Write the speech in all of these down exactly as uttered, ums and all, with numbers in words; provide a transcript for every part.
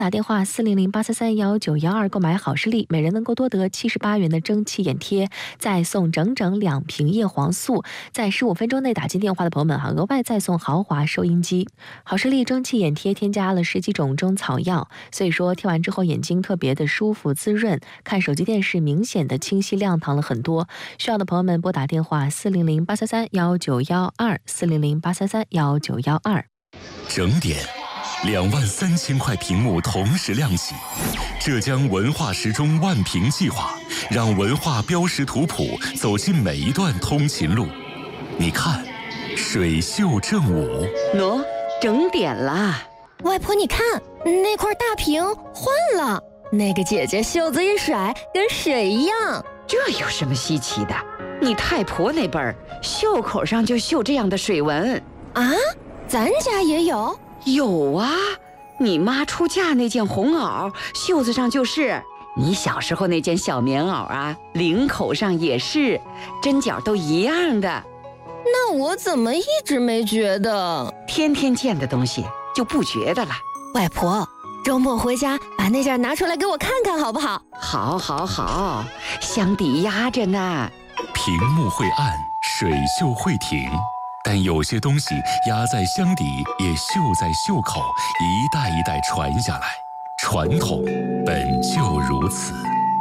打电话四零零八三三幺九幺二购买好视力，每人能够多得七十八元的蒸汽眼贴，再送整整两瓶叶黄素。在十五分钟内打进电话的朋友们哈，额外再送豪华收音机。好视力蒸汽眼贴添加了十几种中草药，所以说贴完之后眼睛特别的舒服滋润，看手机电视明显的清晰亮堂了很多。需要的朋友们拨打电话四零零八三三幺九幺二四零零八三三幺九幺二。 整点两万三千块屏幕同时亮起，浙江文化时钟万屏计划让文化标识图谱走进每一段通勤路。你看，水袖正午， 喏，整点啦！ 外婆，你看那块大屏换了，那个姐姐袖子一甩，跟水一样。 这有什么稀奇的？你太婆那辈儿，袖口上就绣这样的水纹啊？咱家也有。 有啊，你妈出嫁那件红袄，袖子上就是；你小时候那件小棉袄啊，领口上也是，针脚都一样的。 那我怎么一直没觉得？ 天天见的东西就不觉得了。 外婆，周末回家把那件拿出来给我看看好不好？ 好，好，好，箱底压着呢。 屏幕会暗，水袖会停。但有些东西压在箱底，也绣在袖口，一代一代传下来。传统本就如此。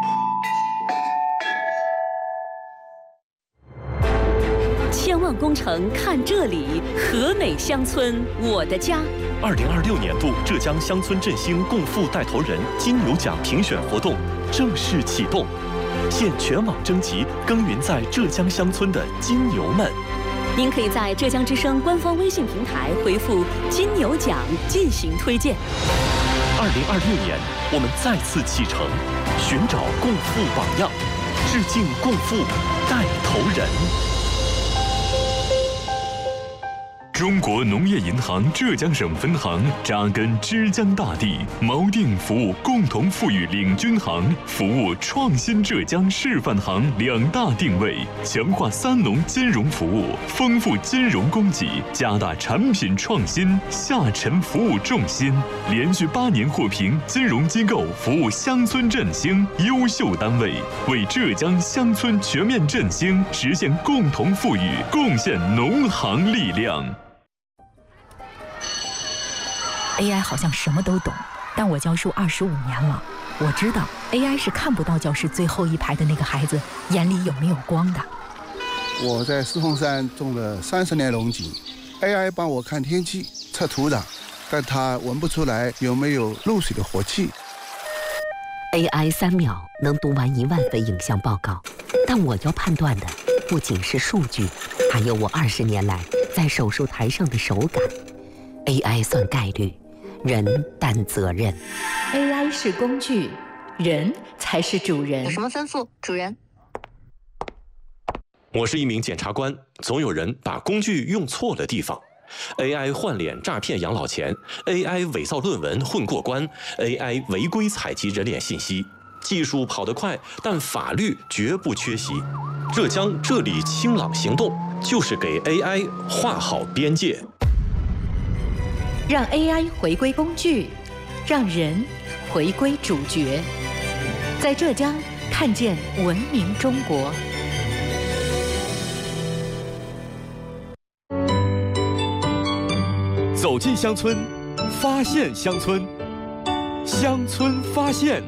千万工程看这里，和美乡村我的家。 二零二六年度浙江乡村振兴共富带头人金牛奖评选活动正式启动，现全网征集耕耘在浙江乡村的金牛们。 您可以在浙江之声官方微信平台回复“金牛奖”进行推荐。 二零二六年，我们再次启程，寻找共富榜样，致敬共富带头人。 中国农业银行浙江省分行扎根枝江大地，锚定服务共同富裕领军行、服务创新浙江示范行两大定位，强化三农金融服务，丰富金融供给，加大产品创新，下沉服务重心，连续八年获评金融机构服务乡村振兴优秀单位，为浙江乡村全面振兴实现共同富裕贡献农行力量。 A I 好像什么都懂，但我教书二十五年了，我知道 A I 是看不到教室最后一排的那个孩子眼里有没有光的。 我在四凤山种了三十年龙井 ，A I 帮我看天气、测土壤，但它闻不出来有没有漏水的活气。 A I 三秒能读完一万份影像报告，但我要判断的不仅是数据，还有我二十年来在手术台上的手感。A I 算概率，人担责任。 A I 是工具，人才是主人。 有什么吩咐，主人？ 我是一名检察官，总有人把工具用错了地方。A I 换脸诈骗养老钱 ，A I 伪造论文混过关 ，A I 违规采集人脸信息。技术跑得快，但法律绝不缺席。浙江这里清朗行动就是给 A I 画好边界。 让 A I 回归工具，让人回归主角。在浙江看见文明中国。 走进乡村，发现乡村，乡村发现。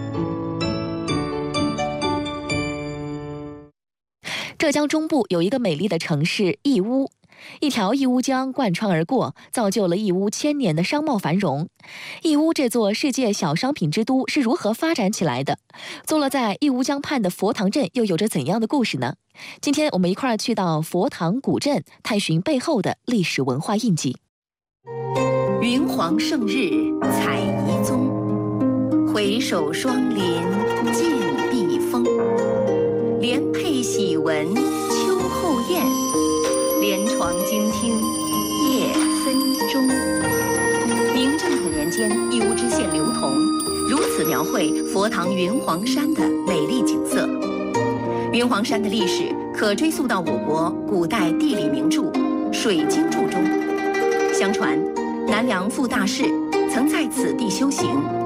浙江中部有一个美丽的城市义乌。一条义乌江贯穿而过，造就了义乌千年的商贸繁荣。义乌这座世界小商品之都是如何发展起来的？坐落在义乌江畔的佛堂镇又有着怎样的故事呢？今天我们一块儿去到佛堂古镇，探寻背后的历史文化印记。 云黄胜日采遗踪，回首双林见碧峰。莲佩喜闻秋后燕。连床惊听夜分钟。明正统年间，义乌知县刘同如此描绘佛堂云黄山的美丽景色。云黄山的历史可追溯到我国古代地理名著《水经注》中。相传，南梁傅大士曾在此地修行，